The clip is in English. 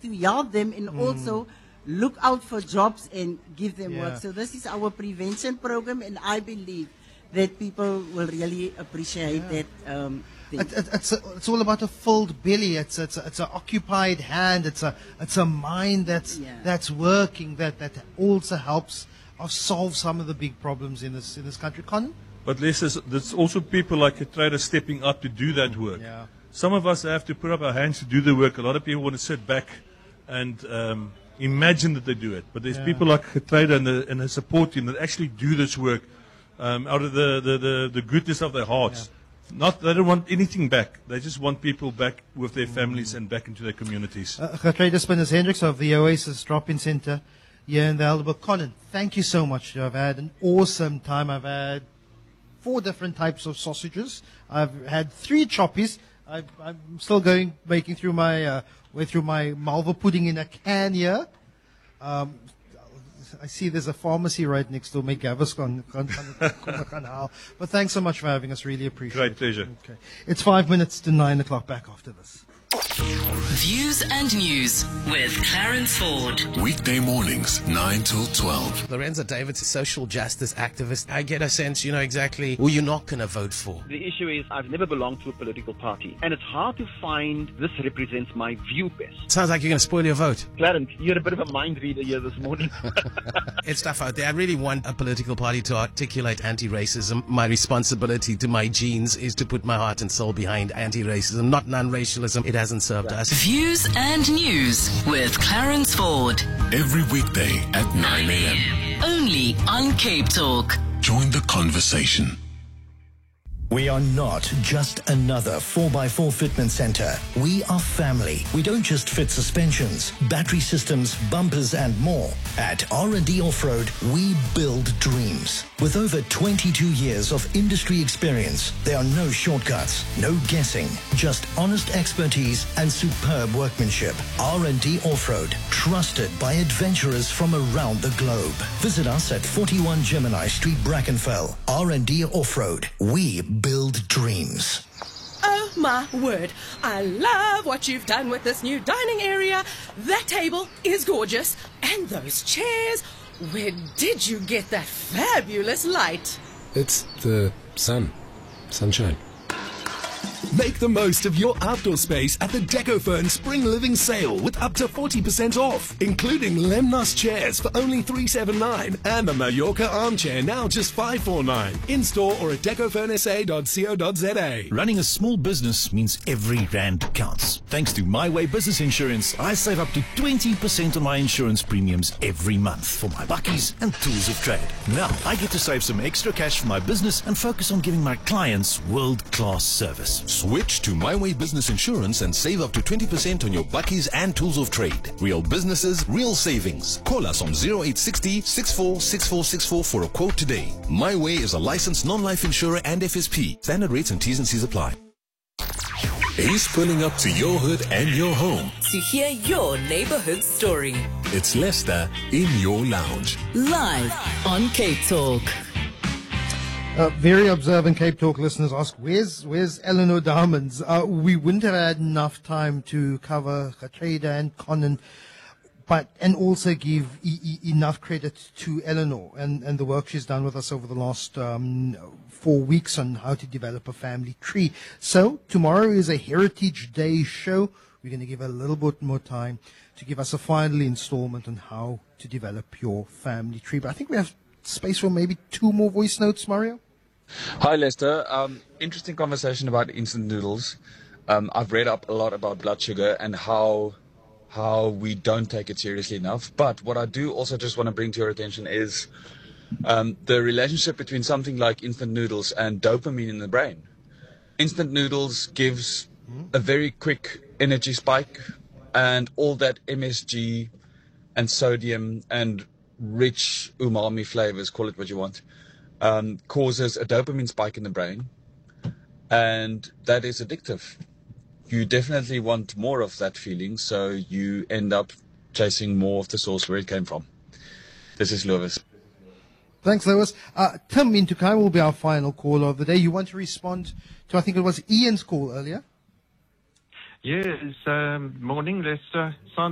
to help them and also look out for jobs and give them work. So this is our prevention program, and I believe that people will really appreciate that. It's all about a filled belly. It's an occupied hand. It's a mind that's working. That also helps us solve some of the big problems in this country. Con? But there's also people like a trader stepping up to do that work. Yeah. Some of us have to put up our hands to do the work. A lot of people want to sit back and imagine that they do it. But there's people like a trader and the support team that actually do this work out of the goodness of their hearts. They don't want anything back. They just want people back with their families and back into their communities. Trader Spinners Hendricks of the Oasis Drop-In Centre here in the Helderberg. Conan, thank you so much. I've had an awesome time. I've had 4 different types of sausages. I've had 3 choppies. I'm still making through my way through my malva pudding in a can here. I see there's a pharmacy right next door. But thanks so much for having us. Really appreciate it. Great pleasure. Okay. It's 5 minutes to 9 o'clock. Back after this. Views and News with Clarence Ford. Weekday mornings, 9 till 12. Lorenzo Davids, a social justice activist. I get a sense you know exactly who you're not going to vote for. The issue is I've never belonged to a political party, and it's hard to find this represents my view best. Sounds like you're going to spoil your vote. Clarence, you're a bit of a mind reader here this morning. It's tough out there. I really want a political party to articulate anti-racism. My responsibility to my genes is to put my heart and soul behind anti-racism, not non-racialism. It hasn't served us. Views and News with Clarence Ford. Every weekday at 9 a.m. Only on Cape Talk. Join the conversation. We are not just another 4x4 fitment center. We are family. We don't just fit suspensions, battery systems, bumpers, and more. At R&D Off-Road, we build dreams. With over 22 years of industry experience, there are no shortcuts, no guessing, just honest expertise and superb workmanship. R&D Off-Road, trusted by adventurers from around the globe. Visit us at 41 Gemini Street, Brackenfell. R&D Off-Road, we build dreams. Oh my word, I love what you've done with this new dining area. That table is gorgeous. And those chairs, where did you get that fabulous light? It's the sunshine. Make the most of your outdoor space at the Decofern Spring Living Sale with up to 40% off, including Lemnos chairs for only $379 and the Mallorca armchair now just $549. In-store or at decofernsa.co.za. Running a small business means every rand counts. Thanks to My Way Business Insurance, I save up to 20% on my insurance premiums every month for my buckies and tools of trade. Now, I get to save some extra cash for my business and focus on giving my clients world-class service. Switch to My Way Business Insurance and save up to 20% on your buckies and tools of trade. Real businesses, real savings. Call us on 0860 646464 for a quote today. My Way is a licensed non-life insurer and FSP. Standard rates and T's and C's apply. He's pulling up to your hood and your home To hear your neighborhood story. It's Lester in your lounge. Live on Cape Talk. Very observant Cape Talk listeners ask, where's Eleanor Diamonds? We wouldn't have had enough time to cover Katrina and Conan, and also give enough credit to Eleanor and the work she's done with us over the last 4 weeks on how to develop a family tree. So tomorrow is a Heritage Day show. We're going to give a little bit more time to give us a final installment on how to develop your family tree. But I think we have space for maybe 2 more voice notes, Mario. Hi, Lester. Interesting conversation about instant noodles. I've read up a lot about blood sugar and how we don't take it seriously enough. But what I do also just want to bring to your attention is the relationship between something like instant noodles and dopamine in the brain. Instant noodles gives a very quick energy spike, and all that MSG and sodium and rich umami flavors, call it what you want, causes a dopamine spike in the brain, and that is addictive. You definitely want more of that feeling, so you end up chasing more of the source where it came from. This is Lewis. Thanks, Lewis. Tim Intukai will be our final caller of the day. You want to respond to, I think it was Ian's call earlier? Yes, morning, Lester.